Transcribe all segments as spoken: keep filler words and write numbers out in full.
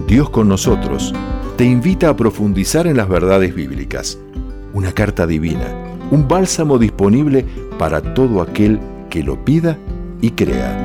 Dios con nosotros, te invita a profundizar en las verdades bíblicas. Una carta divina, un bálsamo disponible para todo aquel que lo pida y crea.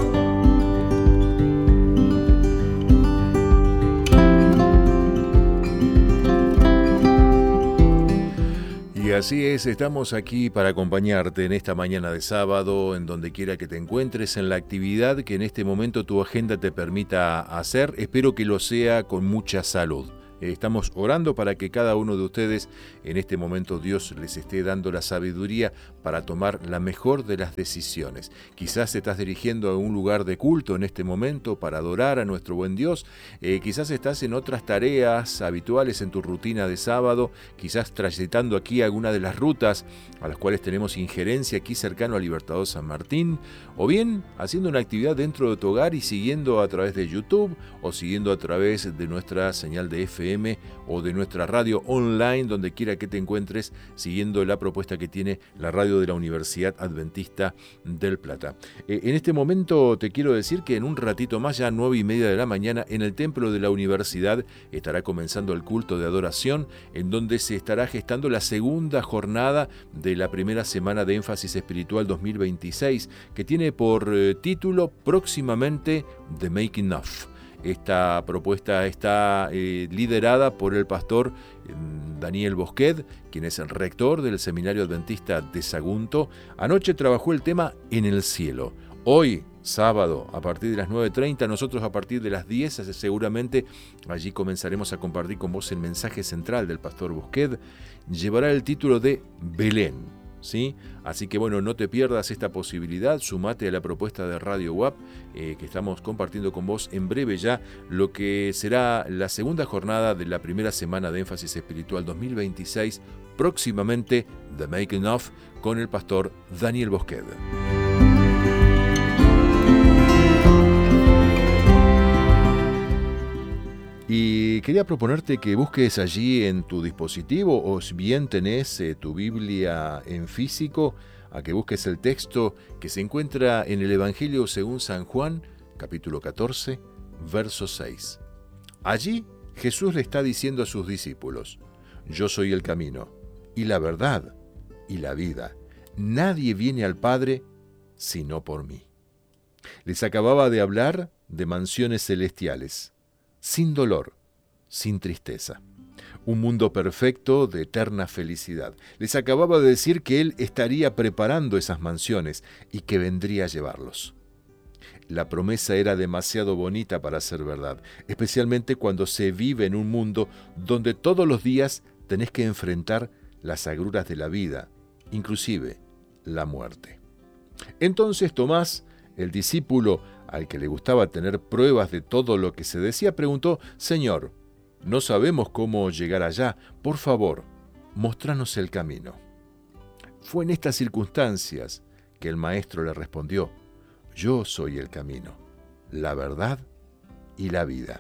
Y así es, estamos aquí para acompañarte en esta mañana de sábado, en donde quiera que te encuentres, en la actividad que en este momento tu agenda te permita hacer. Espero que lo sea con mucha salud. Estamos orando para que cada uno de ustedes en este momento Dios les esté dando la sabiduría para tomar la mejor de las decisiones. Quizás te estás dirigiendo a un lugar de culto en este momento para adorar a nuestro buen Dios. Eh, quizás estás en otras tareas habituales en tu rutina de sábado. Quizás transitando aquí alguna de las rutas a las cuales tenemos injerencia aquí cercano a Libertador San Martín. O bien haciendo una actividad dentro de tu hogar y siguiendo a través de YouTube o siguiendo a través de nuestra señal de F M o de nuestra radio online, donde quiera que te encuentres, siguiendo la propuesta que tiene la radio de la Universidad Adventista del Plata. Eh, en este momento te quiero decir que en un ratito más, ya nueve y media de la mañana, en el templo de la universidad estará comenzando el culto de adoración, en donde se estará gestando la segunda jornada de la primera semana de énfasis espiritual dos mil veintiséis, que tiene por eh, título próximamente The Making Of. Esta propuesta está eh, liderada por el pastor eh, Daniel Bosquet, quien es el rector del Seminario Adventista de Sagunto. Anoche trabajó el tema En el Cielo. Hoy, sábado, a partir de las nueve y media, nosotros a partir de las diez, seguramente allí comenzaremos a compartir con vos el mensaje central del pastor Bosquet. Llevará el título de Belén. ¿Sí? Así que bueno, no te pierdas esta posibilidad, sumate a la propuesta de Radio U A P eh, que estamos compartiendo con vos en breve ya lo que será la segunda jornada de la primera semana de énfasis espiritual dos mil veintiséis, próximamente The Making Of, con el pastor Daniel Bosquet. Y quería proponerte que busques allí en tu dispositivo, o si bien tenés eh, tu Biblia en físico, a que busques el texto que se encuentra en el Evangelio según San Juan, capítulo catorce, verso seis. Allí Jesús le está diciendo a sus discípulos: yo soy el camino, y la verdad, y la vida. Nadie viene al Padre sino por mí. Les acababa de hablar de mansiones celestiales, sin dolor, sin tristeza. Un mundo perfecto de eterna felicidad. Les acababa de decir que Él estaría preparando esas mansiones y que vendría a llevarlos. La promesa era demasiado bonita para ser verdad, especialmente cuando se vive en un mundo donde todos los días tenés que enfrentar las agruras de la vida, inclusive la muerte. Entonces Tomás, el discípulo al que le gustaba tener pruebas de todo lo que se decía, preguntó: Señor, no sabemos cómo llegar allá, por favor, móstranos el camino. Fue en estas circunstancias que el maestro le respondió: yo soy el camino, la verdad y la vida.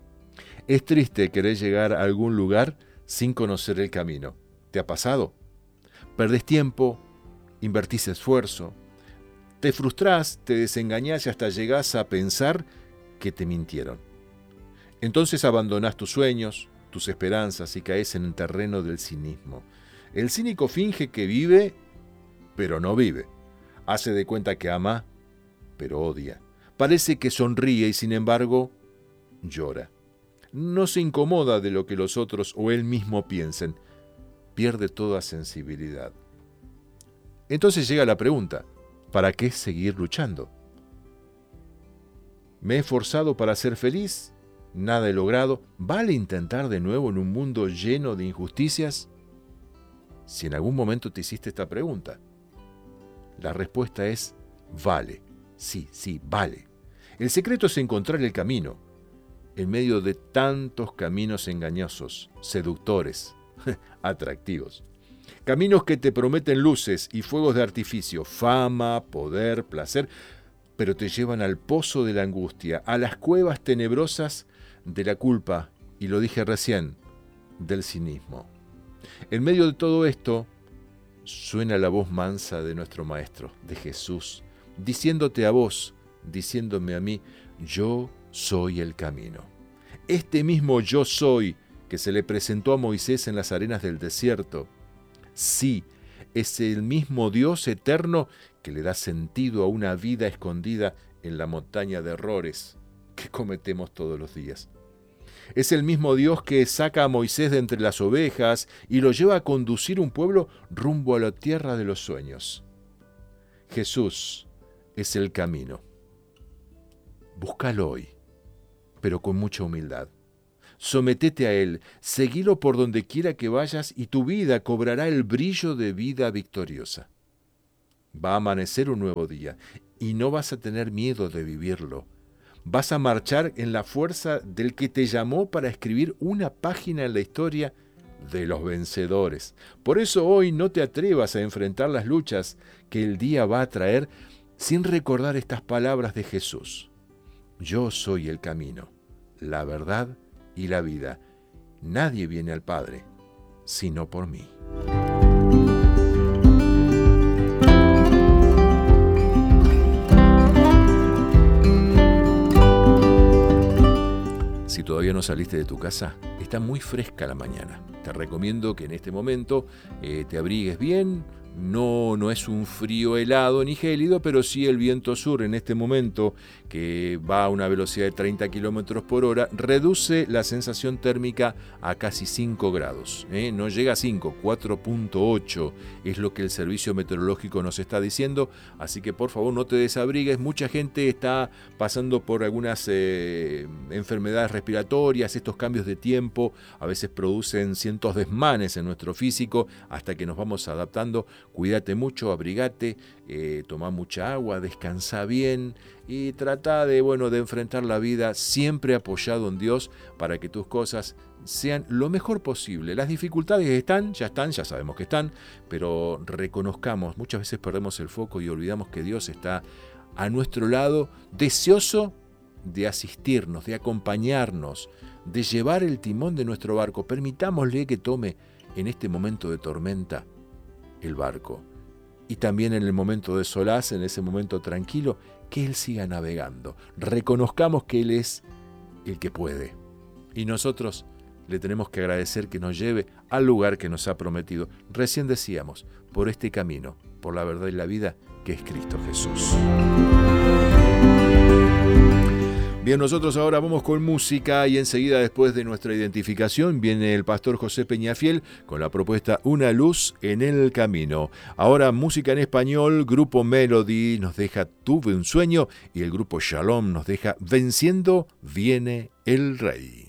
Es triste querer llegar a algún lugar sin conocer el camino. ¿Te ha pasado? Perdés tiempo, invertís esfuerzo, te frustrás, te desengañás y hasta llegás a pensar que te mintieron. Entonces abandonás tus sueños, tus esperanzas y caes en el terreno del cinismo. El cínico finge que vive, pero no vive. Hace de cuenta que ama, pero odia. Parece que sonríe y sin embargo llora. No se incomoda de lo que los otros o él mismo piensen. Pierde toda sensibilidad. Entonces llega la pregunta: ¿para qué seguir luchando? ¿Me he esforzado para ser feliz? ¿Nada he logrado? ¿Vale intentar de nuevo en un mundo lleno de injusticias? Si en algún momento te hiciste esta pregunta, la respuesta es: vale. Sí, sí, vale. El secreto es encontrar el camino, en medio de tantos caminos engañosos, seductores, atractivos. Caminos que te prometen luces y fuegos de artificio, fama, poder, placer, pero te llevan al pozo de la angustia, a las cuevas tenebrosas de la culpa, y lo dije recién, del cinismo. En medio de todo esto, suena la voz mansa de nuestro Maestro, de Jesús, diciéndote a vos, diciéndome a mí: yo soy el camino. Este mismo yo soy que se le presentó a Moisés en las arenas del desierto. Sí, es el mismo Dios eterno que le da sentido a una vida escondida en la montaña de errores que cometemos todos los días. Es el mismo Dios que saca a Moisés de entre las ovejas y lo lleva a conducir un pueblo rumbo a la tierra de los sueños. Jesús es el camino. Búscalo hoy, pero con mucha humildad. Sometete a Él, seguilo por donde quiera que vayas y tu vida cobrará el brillo de vida victoriosa. Va a amanecer un nuevo día y no vas a tener miedo de vivirlo. Vas a marchar en la fuerza del que te llamó para escribir una página en la historia de los vencedores. Por eso hoy no te atrevas a enfrentar las luchas que el día va a traer sin recordar estas palabras de Jesús. Yo soy el camino, la verdad y la vida. Nadie viene al Padre sino por mí. Si todavía no saliste de tu casa, está muy fresca la mañana. Te recomiendo que en este momento eh, te abrigues bien. No, no es un frío helado ni gélido, pero sí el viento sur en este momento, que va a una velocidad de treinta kilómetros por hora, reduce la sensación térmica a casi cinco grados. ¿eh? No llega a cinco, cuatro punto ocho es lo que el servicio meteorológico nos está diciendo. Así que por favor no te desabrigues. Mucha gente está pasando por algunas eh, enfermedades respiratorias. Estos cambios de tiempo a veces producen cientos desmanes en nuestro físico hasta que nos vamos adaptando. Cuídate mucho, abrigate, eh, toma mucha agua, descansa bien y trata de, bueno, de enfrentar la vida siempre apoyado en Dios para que tus cosas sean lo mejor posible. Las dificultades están, ya están, ya sabemos que están, pero reconozcamos, muchas veces perdemos el foco y olvidamos que Dios está a nuestro lado, deseoso de asistirnos, de acompañarnos, de llevar el timón de nuestro barco. Permitámosle que tome en este momento de tormenta el barco, y también en el momento de solaz, en ese momento tranquilo, que Él siga navegando. Reconozcamos que Él es el que puede, y nosotros le tenemos que agradecer que nos lleve al lugar que nos ha prometido. Recién decíamos, por este camino, por la verdad y la vida, que es Cristo Jesús. Bien, nosotros ahora vamos con música y enseguida, después de nuestra identificación, viene el pastor José Peñafiel con la propuesta Una luz en el camino. Ahora música en español, Grupo Melody nos deja Tuve un sueño y el Grupo Shalom nos deja Venciendo viene el Rey.